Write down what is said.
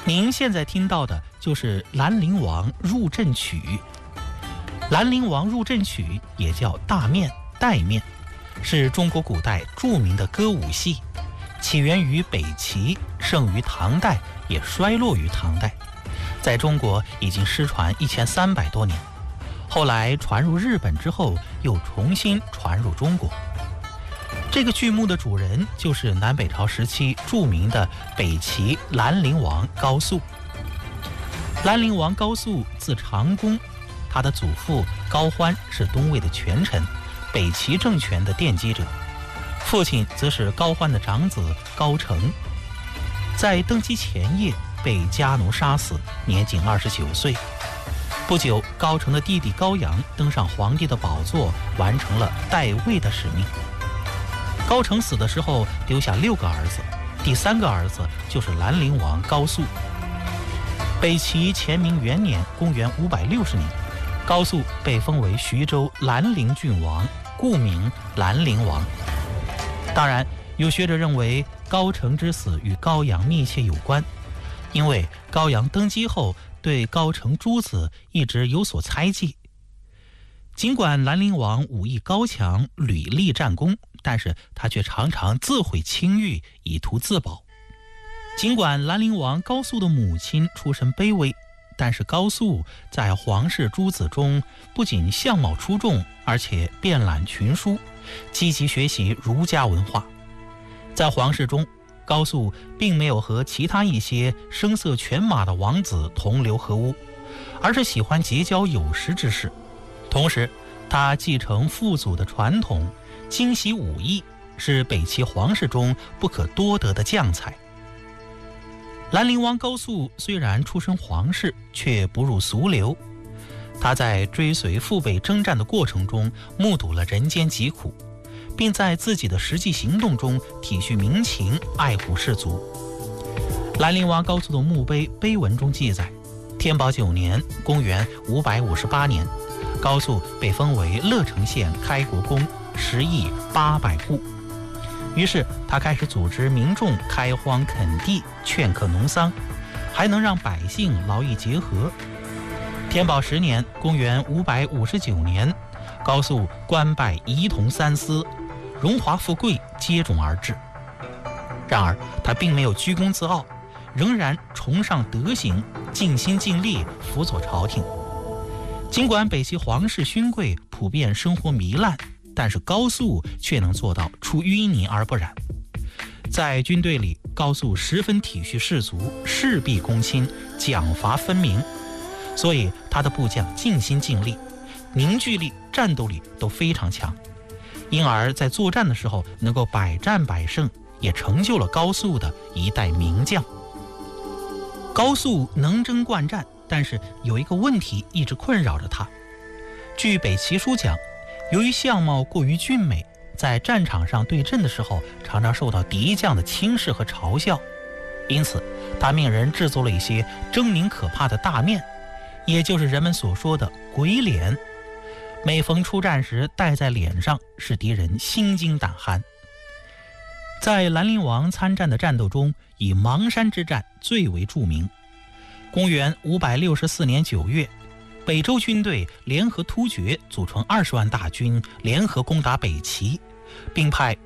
您现在听到的就是《兰陵王入阵曲》。《兰陵王入阵曲》也叫大面、带面，是中国古代著名的歌舞戏，起源于北齐，盛于唐代，也衰落于唐代，在中国已经失传1300多年。后来传入日本之后，又重新传入中国。这个剧目的主人就是南北朝时期著名的北齐兰陵王高肃。兰陵王高肃字长公，他的祖父高欢是东魏的权臣，北齐政权的奠基者，父亲则是高欢的长子高澄。在登基前夜被家奴杀死，年仅29岁。不久，高澄的弟弟高阳登上皇帝的宝座，完成了代位的使命。高澄死的时候留下6个儿子，第3个儿子就是兰陵王高肃。北齐乾明元年，公元560年，高肃被封为徐州兰陵郡王，故名兰陵王。当然，有学者认为高澄之死与高阳密切有关，因为高阳登基后对高澄诸子一直有所猜忌。尽管兰陵王武艺高强，屡立战功，但是他却常常自毁清誉，以图自保。尽管兰陵王高肃的母亲出身卑微，但是高肃在皇室诸子中不仅相貌出众，而且遍览群书，积极学习儒家文化。在皇室中，高肃并没有和其他一些声色犬马的王子同流合污，而是喜欢结交有识之士。同时，他继承父祖的传统，精习武艺，是北齐皇室中不可多得的将才。兰陵王高肃虽然出身皇室，却不入俗流。他在追随父辈征战的过程中，目睹了人间疾苦，并在自己的实际行动中体恤民情，爱护士卒。兰陵王高肃的墓碑碑文中记载，天宝9年，公元558年，高肃被封为乐城县开国公，10邑800户。于是他开始组织民众开荒垦地，劝课农桑，还能让百姓劳逸结合。天宝10年，公元559年，高肃官拜仪同3司，荣华富贵接踵而至。然而他并没有居功自傲，仍然崇尚德行，尽心尽力辅佐朝廷。尽管北齐皇室勋贵普遍生活糜烂，但是高肃却能做到出淤泥而不染。在军队里，高肃十分体恤士卒，事必躬亲，奖罚分明，所以他的部将尽心尽力，凝聚力、战斗力都非常强，因而在作战的时候能够百战百胜，也成就了高肃的一代名将。高肃能征惯战，但是有一个问题一直困扰着他。据北齐书讲，由于相貌过于俊美，在战场上对阵的时候常常受到敌将的轻视和嘲笑，因此他命人制作了一些狰狞可怕的大面，也就是人们所说的鬼脸。每逢出战时戴在脸上，使敌人心惊胆寒。在兰陵王参战的战斗中，以邙山之战最为著名。公元564年9月，北周军队联合突厥，组成20万大军，联合攻打北齐，并派